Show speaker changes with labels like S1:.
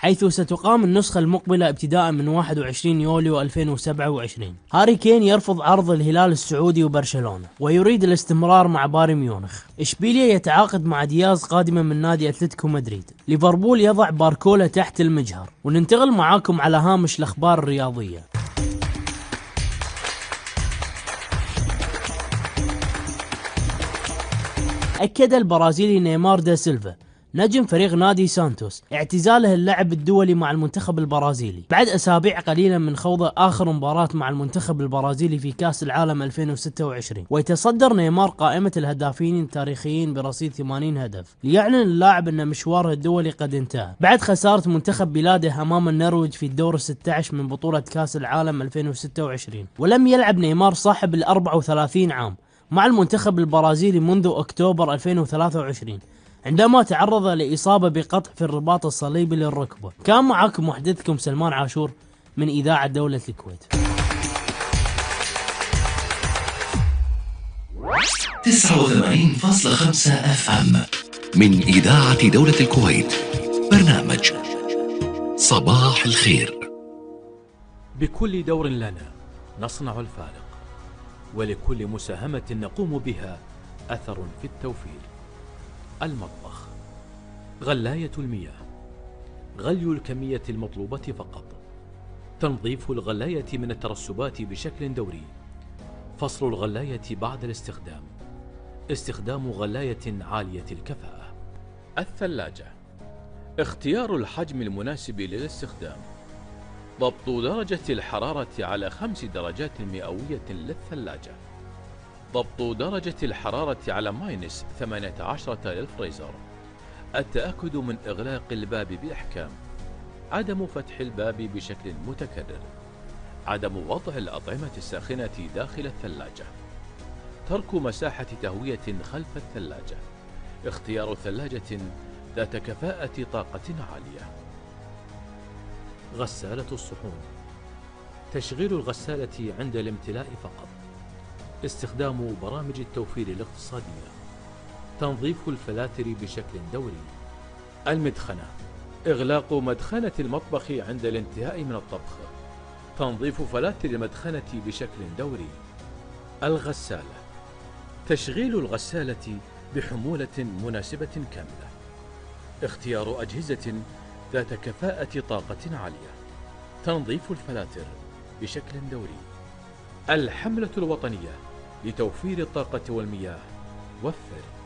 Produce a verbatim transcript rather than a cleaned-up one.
S1: حيث ستقام النسخة المقبلة ابتداء من واحد وعشرين يوليو ألفين وسبعة وعشرين. هاري كين يرفض عرض الهلال السعودي وبرشلونة ويريد الاستمرار مع بايرن ميونخ. إشبيلية يتعاقد مع دياز قادما من نادي أتلتيكو مدريد. ليفربول يضع باركولا تحت المجهر. وننتقل معاكم على هامش الأخبار الرياضية. أكد البرازيلي نيمار دا سيلفا نجم فريق نادي سانتوس اعتزاله اللعب الدولي مع المنتخب البرازيلي بعد أسابيع قليلة من خوض آخر مباراة مع المنتخب البرازيلي في كأس العالم ألفين وستة وعشرين. ويتصدر نيمار قائمة الهدافين التاريخيين برصيد ثمانين هدف. ليعلن اللاعب أن مشواره الدولي قد انتهى بعد خسارة منتخب بلاده أمام النرويج في الدور الستة عشر من بطولة كأس العالم ألفين وستة وعشرين. ولم يلعب نيمار صاحب الأربع وثلاثين عام مع المنتخب البرازيلي منذ أكتوبر ألفين وثلاثة وعشرين عندما تعرض لإصابة بقطع في الرباط الصليبي للركبة. كان معكم محدثكم سلمان عاشور من إذاعة دولة الكويت.
S2: تسعة وثمانين فاصلة خمسة اف ام من إذاعة دولة الكويت. برنامج صباح الخير.
S3: بكل دور لنا نصنع الفارق، ولكل مساهمة نقوم بها أثر في التوفير. المطبخ، غلاية المياه، غلي الكمية المطلوبة فقط، تنظيف الغلاية من الترسبات بشكل دوري، فصل الغلاية بعد الاستخدام، استخدام غلاية عالية الكفاءة. الثلاجة، اختيار الحجم المناسب للاستخدام، ضبط درجة الحرارة على خمس درجات مئوية للثلاجة، ضبط درجة الحرارة على ماينس ثمانية عشر للفريزر، التأكد من إغلاق الباب بإحكام، عدم فتح الباب بشكل متكرر، عدم وضع الأطعمة الساخنة داخل الثلاجة، ترك مساحة تهوية خلف الثلاجة، اختيار ثلاجة ذات كفاءة طاقة عالية. غسالة الصحون، تشغيل الغسالة عند الامتلاء فقط، استخدام برامج التوفير الاقتصادية، تنظيف الفلاتر بشكل دوري. المدخنة، إغلاق مدخنة المطبخ عند الانتهاء من الطبخ، تنظيف فلاتر المدخنة بشكل دوري. الغسالة، تشغيل الغسالة بحمولة مناسبة كاملة، اختيار أجهزة ذات كفاءة طاقة عالية، تنظيف الفلاتر بشكل دوري. الحملة الوطنية لتوفير الطاقة والمياه، وفر.